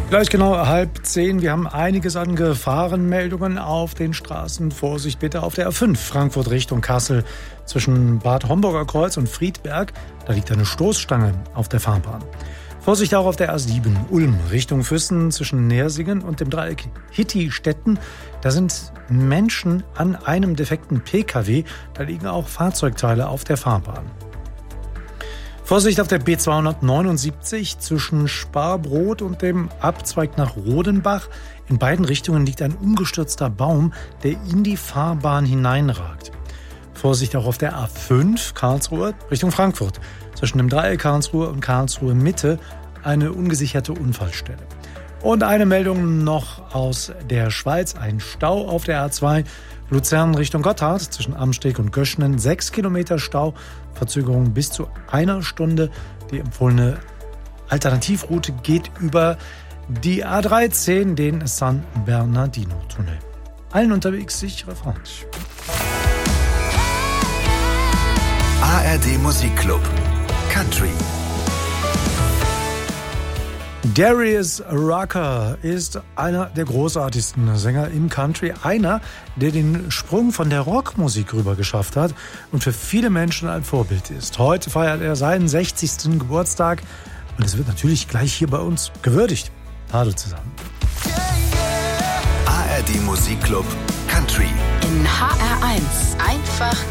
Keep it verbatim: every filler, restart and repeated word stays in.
Gleich genau halb zehn. Wir haben einiges an Gefahrenmeldungen auf den Straßen. Vorsicht bitte auf der A fünf, Frankfurt Richtung Kassel. Zwischen Bad Homburger Kreuz und Friedberg, da liegt eine Stoßstange auf der Fahrbahn. Vorsicht auch auf der A sieben, Ulm Richtung Füssen zwischen Nersingen und dem Dreieck Hitti-Stetten. Da sind Menschen an einem defekten P K W. Da liegen auch Fahrzeugteile auf der Fahrbahn. Vorsicht auf der B zweihundertneunundsiebzig zwischen Sparbrot und dem Abzweig nach Rodenbach. In beiden Richtungen liegt ein umgestürzter Baum, der in die Fahrbahn hineinragt. Vorsicht auch auf der A fünf Karlsruhe Richtung Frankfurt. Zwischen dem Dreieck Karlsruhe und Karlsruhe Mitte eine ungesicherte Unfallstelle. Und eine Meldung noch aus der Schweiz. Ein Stau auf der A zwei Luzern Richtung Gotthard zwischen Amsteg und Göschnen. Sechs Kilometer Stau, Verzögerung bis zu einer Stunde. Die empfohlene Alternativroute geht über die A dreizehn, den San Bernardino-Tunnel. Allen unterwegs sichere Fahrt. A R D Musikclub Country. Darius Rucker ist einer der großartigsten Sänger im Country. Einer, der den Sprung von der Rockmusik rüber geschafft hat und für viele Menschen ein Vorbild ist. Heute feiert er seinen sechzigsten Geburtstag und es wird natürlich gleich hier bei uns gewürdigt. Hallo zusammen. A R D Musikclub Country. In H R eins. Einfach